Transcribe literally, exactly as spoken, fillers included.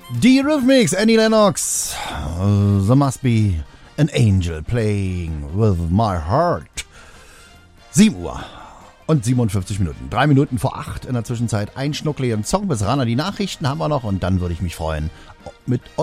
Die Rhythmics, Annie Lennox. Uh, there must be an angel playing with my heart. sieben Uhr und siebenundfünfzig Minuten. Drei Minuten vor acht in der Zwischenzeit. Ein schnuckligen Song bis ran an die Nachrichten haben wir noch. Und dann würde ich mich freuen, mit